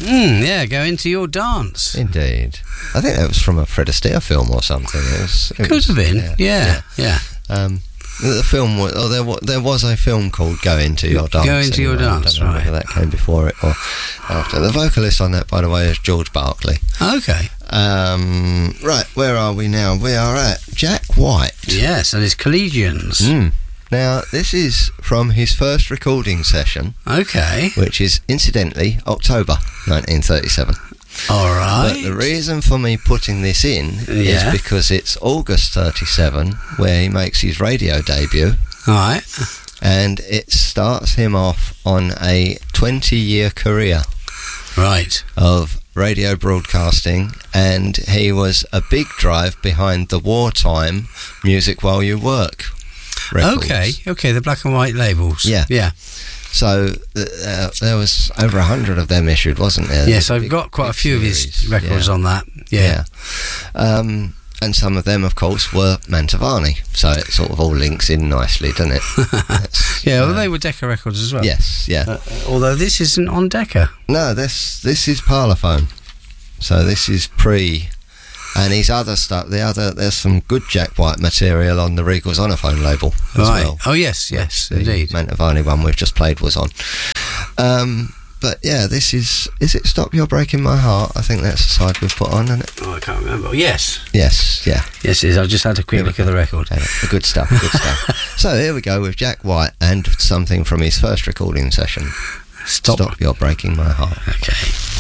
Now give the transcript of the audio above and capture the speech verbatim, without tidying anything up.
Mm, yeah, Go Into Your Dance. Indeed. I think that was from a Fred Astaire film or something. It, was, it Could was, have been, yeah. yeah, yeah. yeah. Um, the film was, oh, there was, there was a film called Go Into Your Dance. Go Into Your Dance, I don't know right. whether that came before it or after. The vocalist on that, by the way, is George Barclay. Okay. Um, right, where are we now? We are at Jack White. Yes, and his Collegians. Mm. Now, this is from his first recording session. Okay. Which is, incidentally, October nineteen thirty-seven. All right. But the reason for me putting this in Yeah. is because it's August thirty-seven, where he makes his radio debut. All right. And it starts him off on a twenty-year career. Right. Of radio broadcasting, and he was a big drive behind the Wartime Music While You Work records. Okay, okay, the black and white labels. Yeah. Yeah. So uh, there was over a hundred of them issued, wasn't there? Yes, I've big, got quite a few series. of his records yeah. on that. Yeah. yeah. Um, and some of them, of course, were Mantovani. So it sort of all links in nicely, doesn't it? yeah, well, uh, they were Decca records as well. Yes, yeah. Uh, although this isn't on Decca. No, this this is Parlophone. So this is pre, and his other stuff. The other, there's some good Jack White material on the Regal Zonophone label as Right. well. Oh yes, yes, The indeed. Mantovani one we've just played was on. Um, but yeah, this is is it Stop You're Breaking My Heart? I think that's the side we've put on, isn't it? Oh, I can't remember. Yes. Yes, yeah. Yes, it is. I just had a quick look at the record. Yeah, good stuff, good stuff. So here we go with Jack White and something from his first recording session. Stop. Stop You're Breaking My Heart. Okay.